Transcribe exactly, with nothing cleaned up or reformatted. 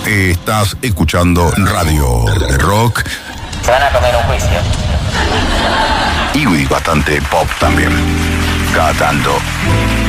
eh, estás escuchando radio de rock. Se van a comer un juicio. Y bastante pop también. Cada tanto.